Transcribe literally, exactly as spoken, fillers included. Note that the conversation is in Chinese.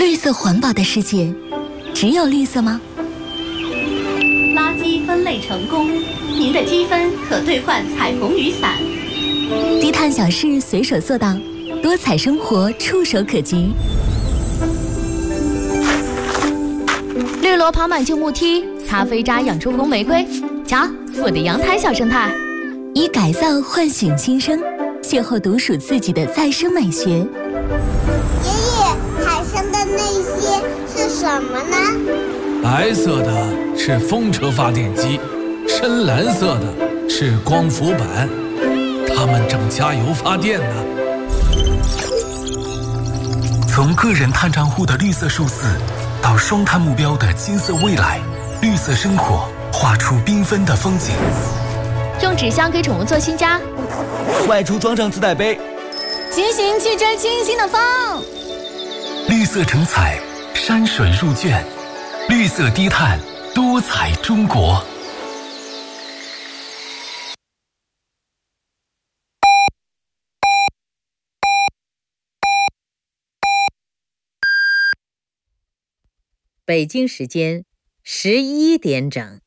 绿色环保的世界，只有绿色吗？ 垃圾分类成功，您的积分可兑换彩虹雨伞。 低碳小事随手做到，多彩生活触手可及。 绿萝跑满旧木梯，咖啡渣养出红玫瑰。瞧，我的阳台小生态。 以改造唤醒新生，邂逅独属自己的再生美学。 爷爷，海上的那些是什么呢？ 白色的是风车发电机，深蓝色的是光伏板，它们正加油发电呢。 从个人碳账户的绿色数字，到双碳目标的金色未来，绿色生活画出缤纷的风景。 用纸箱给宠物做新家， 外出装上自带杯， 骑行去追清新的风。 绿色成彩，山水入卷，绿色低碳，多彩中国。 北京时间十一点整。